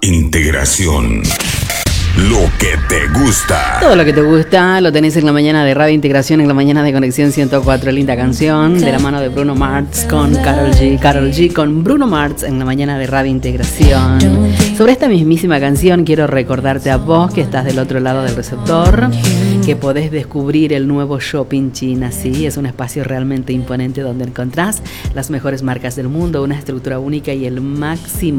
Integración. Lo que te gusta. Todo lo que te gusta lo tenés en la mañana de Radio Integración, en la mañana de Conexión 104. Linda canción de la mano de Bruno Mars con Karol G. Karol G con Bruno Mars en la mañana de Radio Integración. Sobre esta mismísima canción quiero recordarte a vos que estás del otro lado del receptor que podés descubrir el nuevo Shopping China. Sí, es un espacio realmente imponente donde encontrás las mejores marcas del mundo, una estructura única y el máximo